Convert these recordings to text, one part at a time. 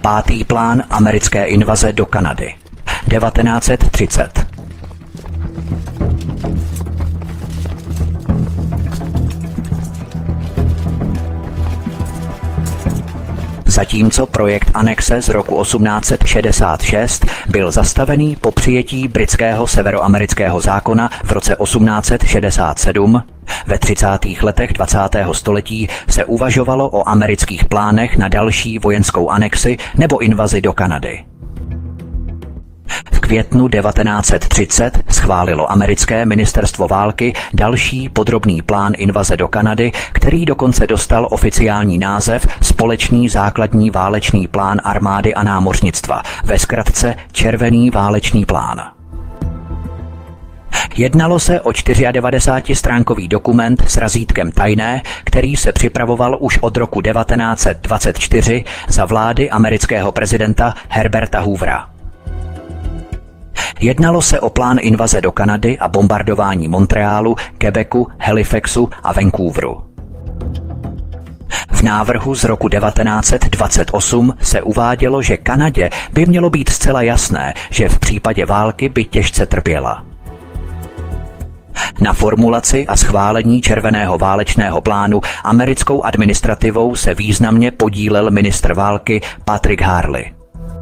Pátý plán americké invaze do Kanady. 1930. Zatímco projekt anexe z roku 1866 byl zastavený po přijetí britského severoamerického zákona v roce 1867, ve 30. letech 20. století se uvažovalo o amerických plánech na další vojenskou anexi nebo invazi do Kanady. V květnu 1930 schválilo americké ministerstvo války další podrobný plán invaze do Kanady, který dokonce dostal oficiální název Společný základní válečný plán armády a námořnictva, ve zkratce Červený válečný plán. Jednalo se o 94stránkový dokument s razítkem tajné, který se připravoval už od roku 1924 za vlády amerického prezidenta Herberta Hoovera. Jednalo se o plán invaze do Kanady a bombardování Montrealu, Quebecu, Halifaxu a Vancouveru. V návrhu z roku 1928 se uvádělo, že Kanadě by mělo být zcela jasné, že v případě války by těžce trpěla. Na formulaci a schválení Červeného válečného plánu americkou administrativou se významně podílel ministr války Patrick Harley.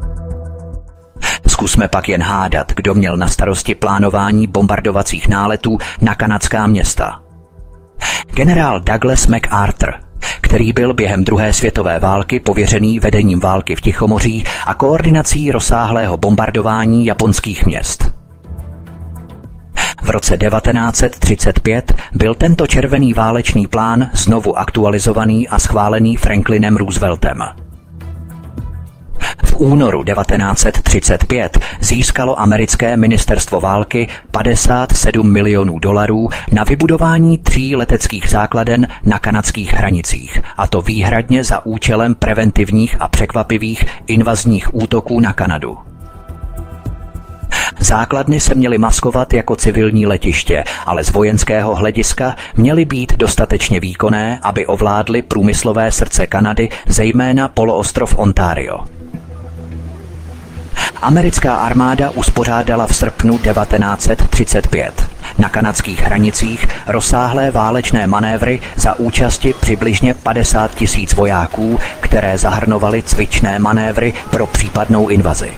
Zkusme pak jen hádat, kdo měl na starosti plánování bombardovacích náletů na kanadská města. Generál Douglas MacArthur, který byl během druhé světové války pověřený vedením války v Tichomoří a koordinací rozsáhlého bombardování japonských měst. V roce 1935 byl tento červený válečný plán znovu aktualizovaný a schválený Franklinem Rooseveltem. V únoru 1935 získalo americké ministerstvo války $57 milionů na vybudování 3 leteckých základen na kanadských hranicích, a to výhradně za účelem preventivních a překvapivých invazních útoků na Kanadu. Základny se měly maskovat jako civilní letiště, ale z vojenského hlediska měly být dostatečně výkonné, aby ovládly průmyslové srdce Kanady, zejména poloostrov Ontario. Americká armáda uspořádala v srpnu 1935 na kanadských hranicích rozsáhlé válečné manévry za účasti přibližně 50 000 vojáků, které zahrnovaly cvičné manévry pro případnou invazi.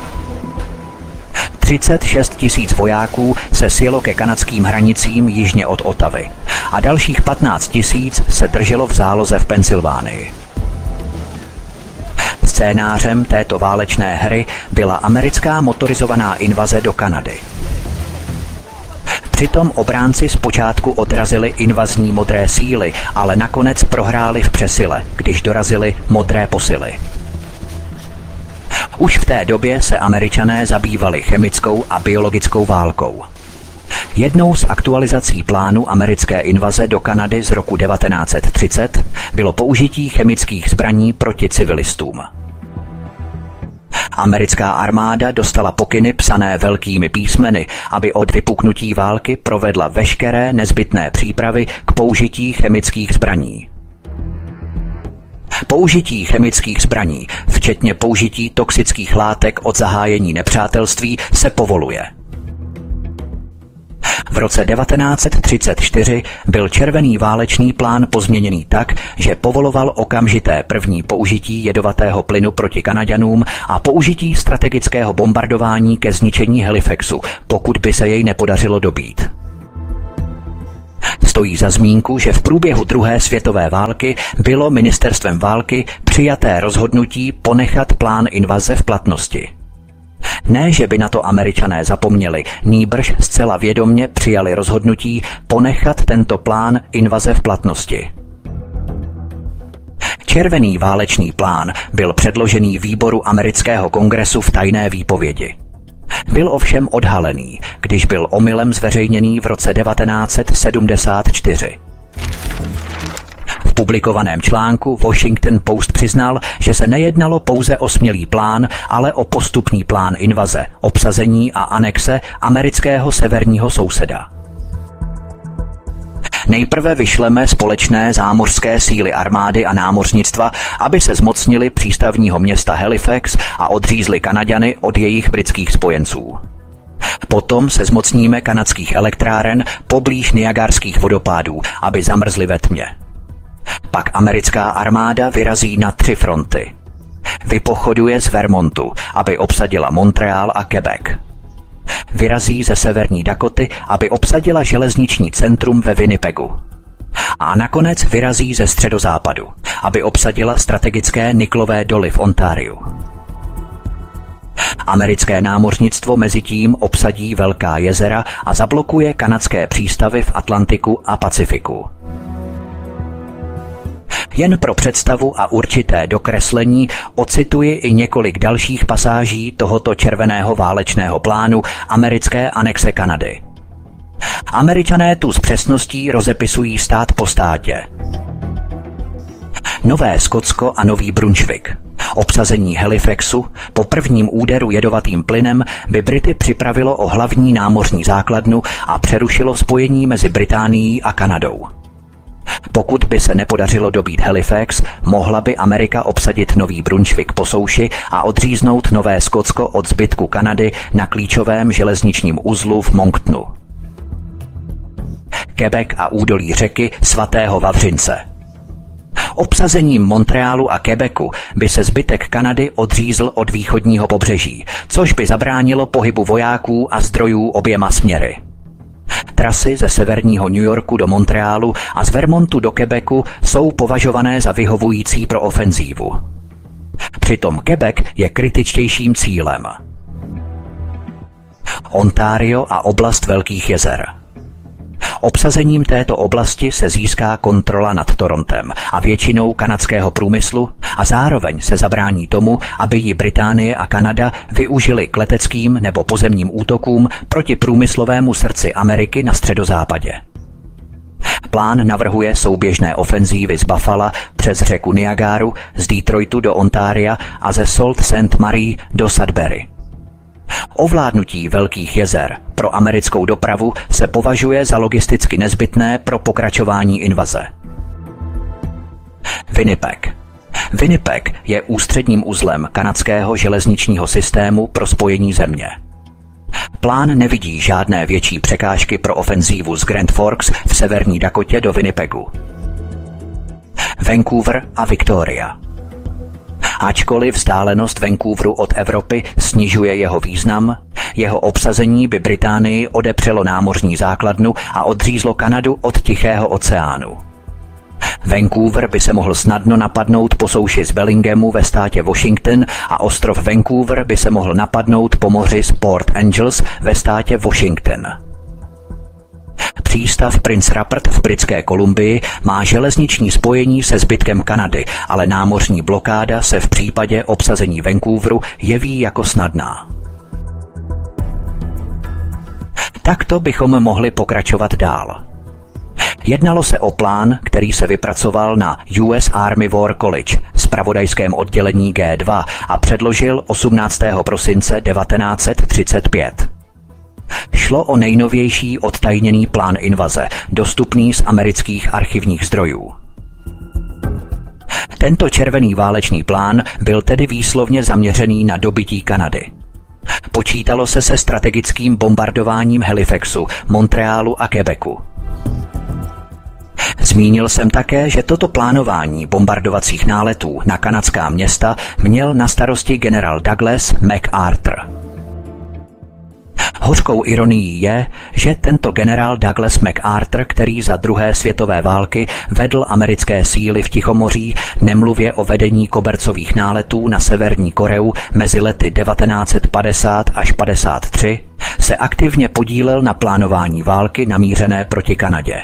36 000 vojáků se sjelo ke kanadským hranicím jižně od Ottavy a dalších 15 000 se drželo v záloze v Pensylvánii. Scénářem této válečné hry byla americká motorizovaná invaze do Kanady. Přitom obránci zpočátku odrazili invazní modré síly, ale nakonec prohráli v přesile, když dorazily modré posily. Už v té době se Američané zabývali chemickou a biologickou válkou. Jednou z aktualizací plánu americké invaze do Kanady z roku 1930 bylo použití chemických zbraní proti civilistům. Americká armáda dostala pokyny psané velkými písmeny, aby od vypuknutí války provedla veškeré nezbytné přípravy k použití chemických zbraní. Použití chemických zbraní, včetně použití toxických látek od zahájení nepřátelství, se povoluje. V roce 1934 byl červený válečný plán pozměněný tak, že povoloval okamžité první použití jedovatého plynu proti Kanaďanům a použití strategického bombardování ke zničení Halifaxu, pokud by se jej nepodařilo dobít. Stojí za zmínku, že v průběhu druhé světové války bylo ministerstvem války přijaté rozhodnutí ponechat plán invaze v platnosti. Ne, že by na to Američané zapomněli, nýbrž zcela vědomě přijali rozhodnutí ponechat tento plán invaze v platnosti. Červený válečný plán byl předložený výboru amerického kongresu v tajné výpovědi. Byl ovšem odhalený, když byl omylem zveřejněný v roce 1974. V publikovaném článku Washington Post přiznal, že se nejednalo pouze o smělý plán, ale o postupný plán invaze, obsazení a anexe amerického severního souseda. Nejprve vyšleme společné zámořské síly armády a námořnictva, aby se zmocnili přístavního města Halifax a odřízli Kanaďany od jejich britských spojenců. Potom se zmocníme kanadských elektráren poblíž Niagarských vodopádů, aby zamrzli ve tmě. Pak americká armáda vyrazí na 3 fronty. Vypochoduje z Vermontu, aby obsadila Montreal a Quebec. Vyrazí ze severní Dakoty, aby obsadila železniční centrum ve Winnipegu. A nakonec vyrazí ze středozápadu, aby obsadila strategické niklové doly v Ontariu. Americké námořnictvo mezitím obsadí Velká jezera a zablokuje kanadské přístavy v Atlantiku a Pacifiku. Jen pro představu a určité dokreslení ocituji i několik dalších pasáží tohoto červeného válečného plánu americké anexe Kanady. Američané tu s přesností rozepisují stát po státě. Nové Skotsko a Nový Brunswick. Obsazení Halifaxu po prvním úderu jedovatým plynem by Brity připravilo o hlavní námořní základnu a přerušilo spojení mezi Británií a Kanadou. Pokud by se nepodařilo dobít Halifax, mohla by Amerika obsadit Nový Brunswick po souši a odříznout Nové Skotsko od zbytku Kanady na klíčovém železničním uzlu v Monktonu. Quebec a údolí řeky svatého Vavřince. Obsazením Montrealu a Quebecu by se zbytek Kanady odřízl od východního pobřeží, což by zabránilo pohybu vojáků a zdrojů oběma směry. Trasy ze severního New Yorku do Montrealu a z Vermontu do Quebecu jsou považované za vyhovující pro ofenzívu. Přitom Quebec je kritičtějším cílem. Ontario a oblast Velkých jezer. Obsazením této oblasti se získá kontrola nad Torontem a většinou kanadského průmyslu a zároveň se zabrání tomu, aby ji Británie a Kanada využili k leteckým nebo pozemním útokům proti průmyslovému srdci Ameriky na středozápadě. Plán navrhuje souběžné ofenzívy z Buffalo přes řeku Niagaru, z Detroitu do Ontaria a ze Sault Ste. Marie do Sudbury. Ovládnutí Velkých jezer pro americkou dopravu se považuje za logisticky nezbytné pro pokračování invaze. Winnipeg. Winnipeg je ústředním uzlem kanadského železničního systému pro spojení země. Plán nevidí žádné větší překážky pro ofenzívu z Grand Forks v severní Dakotě do Winnipegu. Vancouver a Victoria. Ačkoliv vzdálenost Vancouveru od Evropy snižuje jeho význam, jeho obsazení by Británii odepřelo námořní základnu a odřízlo Kanadu od Tichého oceánu. Vancouver by se mohl snadno napadnout po souši z Bellinghamu ve státě Washington a ostrov Vancouver by se mohl napadnout po moři z Port Angels ve státě Washington. Přístav Prince Rupert v Britské Kolumbii má železniční spojení se zbytkem Kanady, ale námořní blokáda se v případě obsazení Vancouveru jeví jako snadná. Takto bychom mohli pokračovat dál. Jednalo se o plán, který se vypracoval na US Army War College, zpravodajském oddělení G2 a předložil 18. prosince 1935. Šlo o nejnovější odtajněný plán invaze, dostupný z amerických archivních zdrojů. Tento červený válečný plán byl tedy výslovně zaměřený na dobytí Kanady. Počítalo se se strategickým bombardováním Halifaxu, Montrealu a Quebecu. Zmínil jsem také, že toto plánování bombardovacích náletů na kanadská města měl na starosti generál Douglas MacArthur. Hořkou ironií je, že tento generál Douglas MacArthur, který za druhé světové války vedl americké síly v Tichomoří, nemluvě o vedení kobercových náletů na Severní Koreu mezi lety 1950 až 53, se aktivně podílel na plánování války namířené proti Kanadě.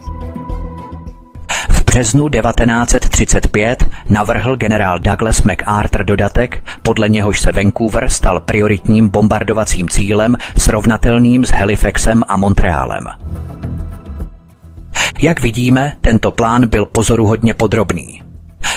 V březnu 1935 navrhl generál Douglas MacArthur dodatek, podle něhož se Vancouver stal prioritním bombardovacím cílem srovnatelným s Halifaxem a Montrealem. Jak vidíme, tento plán byl pozoruhodně podrobný.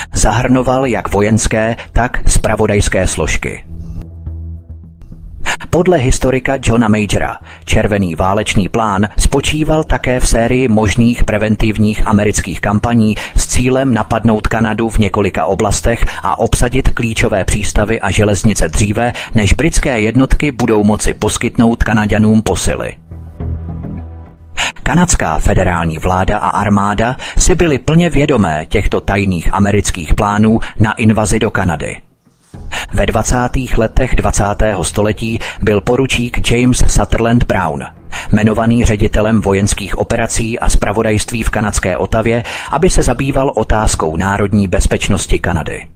Zahrnoval jak vojenské, tak zpravodajské složky. Podle historika Johna Majora červený válečný plán spočíval také v sérii možných preventivních amerických kampaní s cílem napadnout Kanadu v několika oblastech a obsadit klíčové přístavy a železnice dříve, než britské jednotky budou moci poskytnout Kanaďanům posily. Kanadská federální vláda a armáda si byly plně vědomé těchto tajných amerických plánů na invazi do Kanady. Ve 20. letech 20. století byl poručík James Sutherland Brown jmenovaný ředitelem vojenských operací a zpravodajství v kanadské Ottawě, aby se zabýval otázkou národní bezpečnosti Kanady.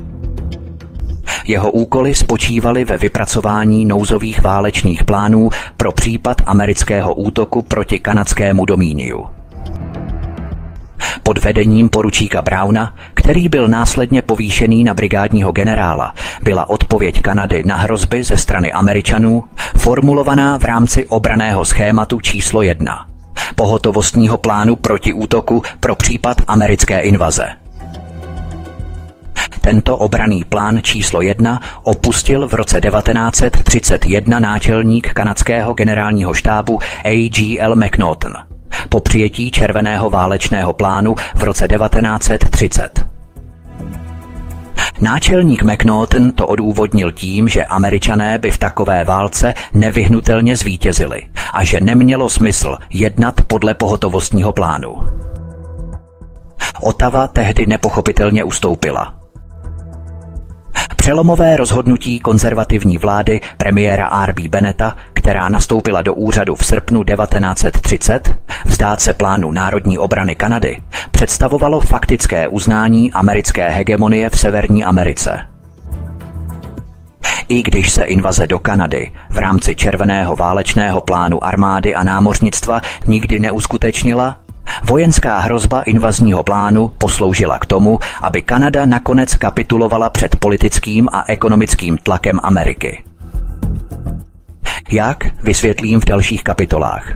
Jeho úkoly spočívaly ve vypracování nouzových válečných plánů pro případ amerického útoku proti kanadskému domíniu. Pod vedením poručíka Browna, který byl následně povýšený na brigádního generála, byla odpověď Kanady na hrozby ze strany Američanů formulovaná v rámci obranného schématu číslo 1, pohotovostního plánu proti útoku pro případ americké invaze. Tento obranný plán číslo 1 opustil v roce 1931 náčelník kanadského generálního štábu A.G.L. McNaughton po přijetí červeného válečného plánu v roce 1930. Náčelník McNaughton to odůvodnil tím, že Američané by v takové válce nevyhnutelně zvítězili a že nemělo smysl jednat podle pohotovostního plánu. Ottawa tehdy nepochopitelně ustoupila. Přelomové rozhodnutí konzervativní vlády premiéra R.B. Bennetta, která nastoupila do úřadu v srpnu 1930, vzdát se plánu národní obrany Kanady, představovalo faktické uznání americké hegemonie v Severní Americe. I když se invaze do Kanady v rámci červeného válečného plánu armády a námořnictva nikdy neuskutečnila, vojenská hrozba invazního plánu posloužila k tomu, aby Kanada nakonec kapitulovala před politickým a ekonomickým tlakem Ameriky. Jak, vysvětlím v dalších kapitolách.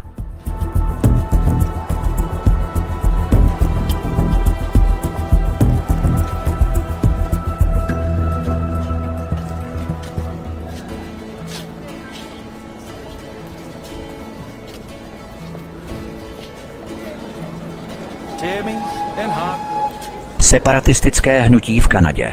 Separatistické hnutí v Kanadě.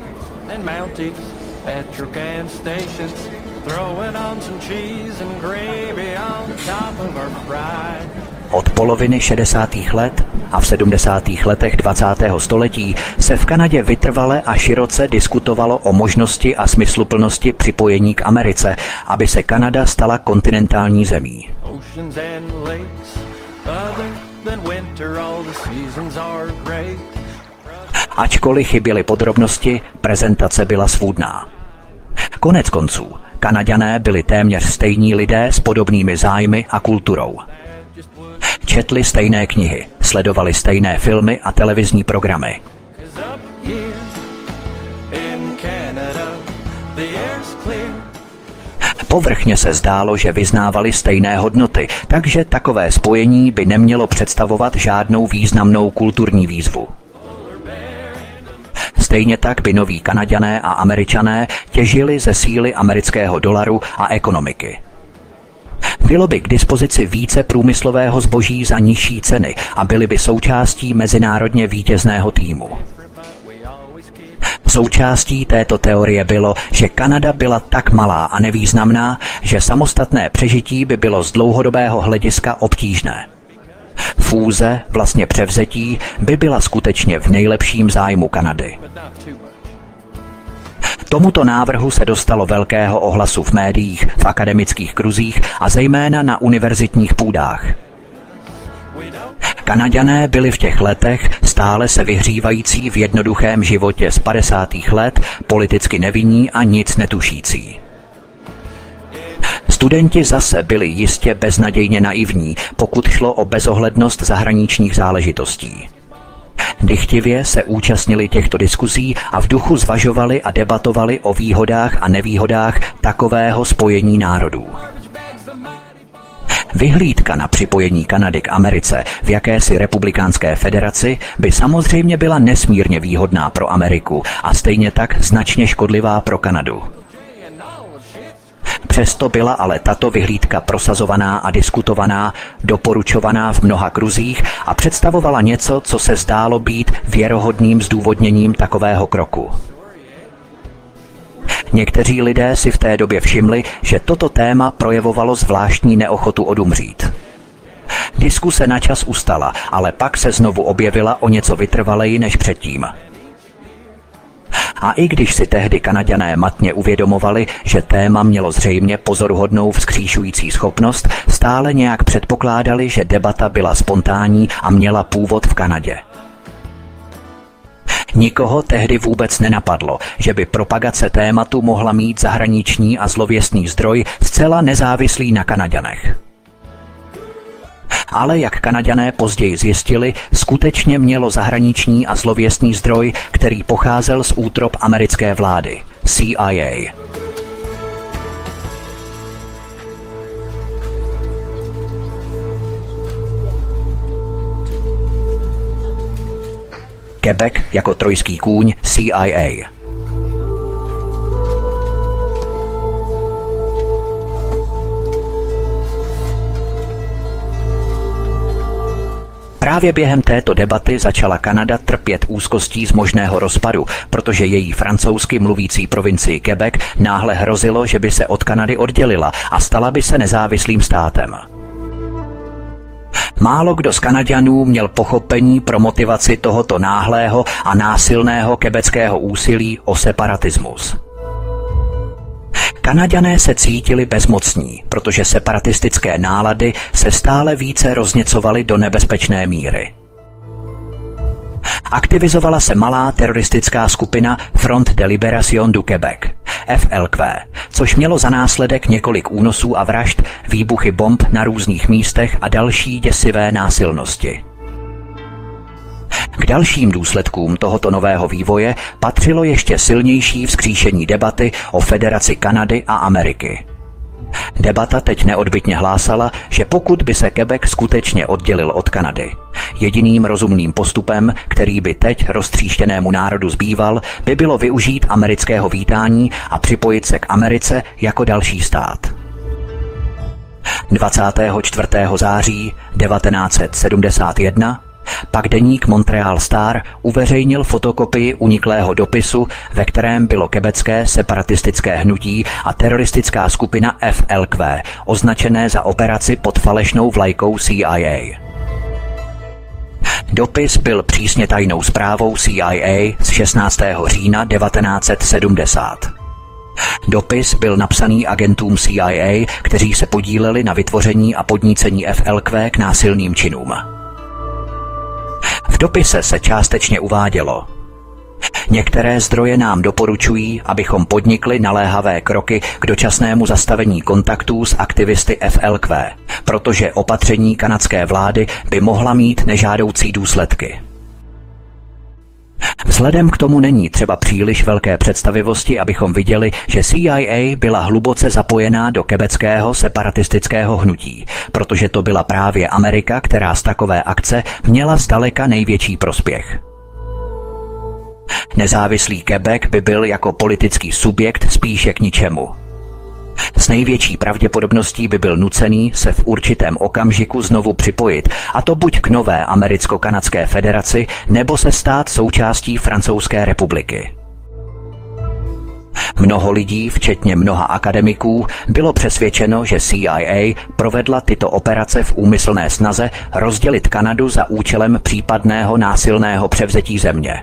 Od poloviny 60. let a v 70. letech 20. století se v Kanadě vytrvale a široce diskutovalo o možnosti a smysluplnosti připojení k Americe, aby se Kanada stala kontinentální zemí. Ačkoliv chyběly podrobnosti, prezentace byla svůdná. Konec konců, Kanaďané byli téměř stejní lidé s podobnými zájmy a kulturou. Četli stejné knihy, sledovali stejné filmy a televizní programy. Povrchně se zdálo, že vyznávali stejné hodnoty, takže takové spojení by nemělo představovat žádnou významnou kulturní výzvu. Stejně tak by noví Kanaďané a Američané těžili ze síly amerického dolaru a ekonomiky. Bylo by k dispozici více průmyslového zboží za nižší ceny a byly by součástí mezinárodně vítězného týmu. Součástí této teorie bylo, že Kanada byla tak malá a nevýznamná, že samostatné přežití by bylo z dlouhodobého hlediska obtížné. Fúze, vlastně převzetí, by byla skutečně v nejlepším zájmu Kanady. Tomuto návrhu se dostalo velkého ohlasu v médiích, v akademických kruzích a zejména na univerzitních půdách. Kanaďané byli v těch letech stále se vyhřívající v jednoduchém životě z 50. let, politicky nevinní a nic netušící. Studenti zase byli jistě beznadějně naivní, pokud šlo o bezohlednost zahraničních záležitostí. Dychtivě se účastnili těchto diskuzí a v duchu zvažovali a debatovali o výhodách a nevýhodách takového spojení národů. Vyhlídka na připojení Kanady k Americe v jakési republikánské federaci by samozřejmě byla nesmírně výhodná pro Ameriku a stejně tak značně škodlivá pro Kanadu. Přesto byla ale tato vyhlídka prosazovaná a diskutovaná, doporučovaná v mnoha kruzích a představovala něco, co se zdálo být věrohodným zdůvodněním takového kroku. Někteří lidé si v té době všimli, že toto téma projevovalo zvláštní neochotu odumřít. Diskuse načas ustala, ale pak se znovu objevila o něco vytrvaleji než předtím. A i když si tehdy Kanaďané matně uvědomovali, že téma mělo zřejmě pozoruhodnou vzkříšující schopnost, stále nějak předpokládali, že debata byla spontánní a měla původ v Kanadě. Nikoho tehdy vůbec nenapadlo, že by propagace tématu mohla mít zahraniční a zlověstný zdroj zcela nezávislý na Kanaďanech. Ale jak Kanaďané později zjistili, skutečně mělo zahraniční a zlověstný zdroj, který pocházel z útrop americké vlády, CIA. Quebec jako trojský kůň CIA. Právě během této debaty začala Kanada trpět úzkostí z možného rozpadu, protože její francouzsky mluvící provincii Quebec náhle hrozilo, že by se od Kanady oddělila a stala by se nezávislým státem. Málo kdo z Kanaďanů měl pochopení pro motivaci tohoto náhlého a násilného quebeckého úsilí o separatismus. Kanaďané se cítili bezmocní, protože separatistické nálady se stále více rozněcovaly do nebezpečné míry. Aktivizovala se malá teroristická skupina Front de Libération du Québec, FLQ, což mělo za následek několik únosů a vražd, výbuchy bomb na různých místech a další děsivé násilnosti. K dalším důsledkům tohoto nového vývoje patřilo ještě silnější vzkříšení debaty o federaci Kanady a Ameriky. Debata teď neodbytně hlásala, že pokud by se Quebec skutečně oddělil od Kanady, jediným rozumným postupem, který by teď roztříštěnému národu zbýval, by bylo využít amerického vítání a připojit se k Americe jako další stát. 24. září 1971 pak deník Montreal Star uveřejnil fotokopii uniklého dopisu, ve kterém bylo quebecké separatistické hnutí a teroristická skupina FLQ označené za operaci pod falešnou vlajkou CIA. Dopis byl přísně tajnou zprávou CIA z 16. října 1970. Dopis byl napsaný agentům CIA, kteří se podíleli na vytvoření a podnícení FLQ k násilným činům. V dopise se částečně uvádělo: některé zdroje nám doporučují, abychom podnikli naléhavé kroky k dočasnému zastavení kontaktů s aktivisty FLQ, protože opatření kanadské vlády by mohla mít nežádoucí důsledky. Vzhledem k tomu není třeba příliš velké představivosti, abychom viděli, že CIA byla hluboce zapojená do quebeckého separatistického hnutí, protože to byla právě Amerika, která z takové akce měla zdaleka největší prospěch. Nezávislý Quebec by byl jako politický subjekt spíše k ničemu. S největší pravděpodobností by byl nucený se v určitém okamžiku znovu připojit, a to buď k nové americko-kanadské federaci, nebo se stát součástí Francouzské republiky. Mnoho lidí, včetně mnoha akademiků, bylo přesvědčeno, že CIA provedla tyto operace v úmyslné snaze rozdělit Kanadu za účelem případného násilného převzetí země.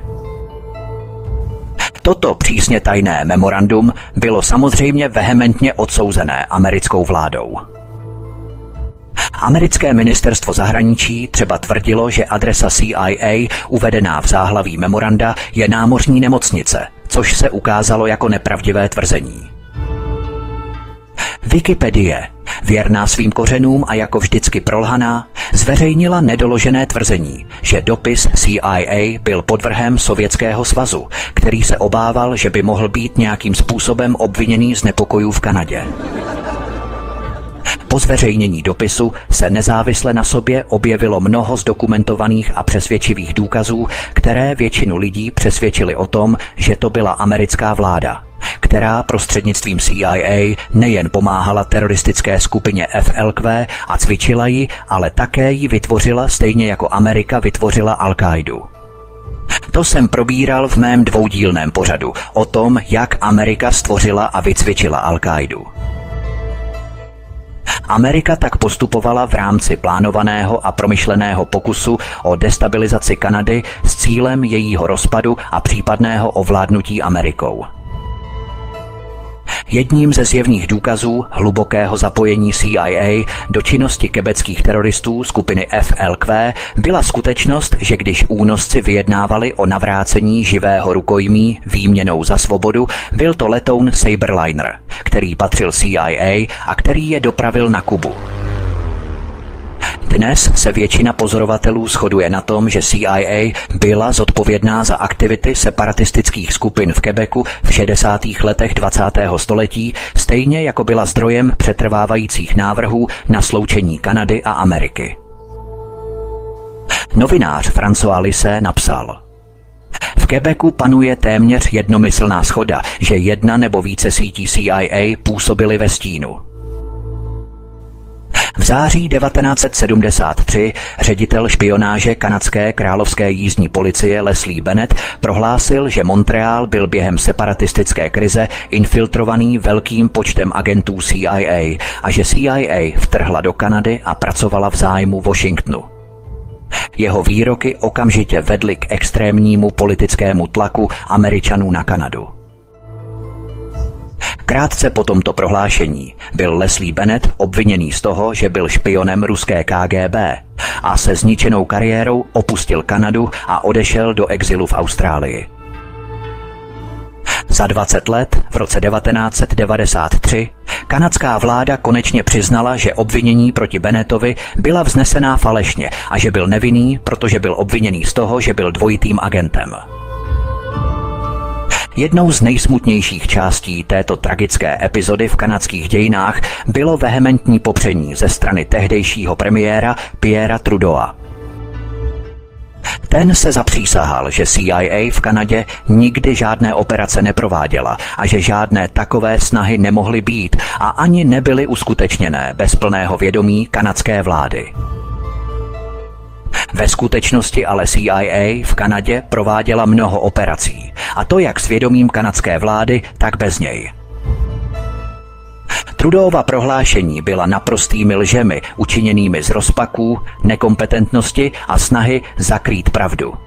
Toto přísně tajné memorandum bylo samozřejmě vehementně odsouzené americkou vládou. Americké ministerstvo zahraničí třeba tvrdilo, že adresa CIA uvedená v záhlaví memoranda je námořní nemocnice, což se ukázalo jako nepravdivé tvrzení. Wikipedie, věrná svým kořenům a jako vždycky prolhaná, zveřejnila nedoložené tvrzení, že dopis CIA byl podvrhem Sovětského svazu, který se obával, že by mohl být nějakým způsobem obviněný z nepokojů v Kanadě. Po zveřejnění dopisu se nezávisle na sobě objevilo mnoho zdokumentovaných a přesvědčivých důkazů, které většinu lidí přesvědčily o tom, že to byla americká vláda, která prostřednictvím CIA nejen pomáhala teroristické skupině FLQ a cvičila ji, ale také ji vytvořila stejně jako Amerika vytvořila Al-Káidu. To jsem probíral v mém dvoudílném pořadu o tom, jak Amerika stvořila a vycvičila Al-Káidu. Amerika tak postupovala v rámci plánovaného a promyšleného pokusu o destabilizaci Kanady s cílem jejího rozpadu a případného ovládnutí Amerikou. Jedním ze zjevných důkazů hlubokého zapojení CIA do činnosti quebeckých teroristů skupiny FLQ byla skutečnost, že když únosci vyjednávali o navrácení živého rukojmí výměnou za svobodu, byl to letoun Saberliner, který patřil CIA a který je dopravil na Kubu. Dnes se většina pozorovatelů shoduje na tom, že CIA byla zodpovědná za aktivity separatistických skupin v Quebecu v 60. letech 20. století, stejně jako byla zdrojem přetrvávajících návrhů na sloučení Kanady a Ameriky. Novinář François Lise napsal: v Quebecu panuje téměř jednomyslná shoda, že jedna nebo více sítí CIA působily ve stínu. V září 1973 ředitel špionáže kanadské královské jízdní policie Leslie Bennett prohlásil, že Montreal byl během separatistické krize infiltrovaný velkým počtem agentů CIA a že CIA vtrhla do Kanady a pracovala v zájmu Washingtonu. Jeho výroky okamžitě vedly k extrémnímu politickému tlaku Američanů na Kanadu. Krátce po tomto prohlášení byl Leslie Bennett obviněný z toho, že byl špionem ruské KGB a se zničenou kariérou opustil Kanadu a odešel do exilu v Austrálii. Za 20 let, v roce 1993, kanadská vláda konečně přiznala, že obvinění proti Bennettovi byla vznesená falešně a že byl nevinný, protože byl obviněný z toho, že byl dvojitým agentem. Jednou z nejsmutnějších částí této tragické epizody v kanadských dějinách bylo vehementní popření ze strany tehdejšího premiéra Pierra Trudeaua. Ten se zapřísahal, že CIA v Kanadě nikdy žádné operace neprováděla a že žádné takové snahy nemohly být a ani nebyly uskutečněné bez plného vědomí kanadské vlády. Ve skutečnosti ale CIA v Kanadě prováděla mnoho operací, a to jak s vědomím kanadské vlády, tak bez něj. Trudeauova prohlášení byla naprostými lžemi učiněnými z rozpaků, nekompetentnosti a snahy zakrýt pravdu.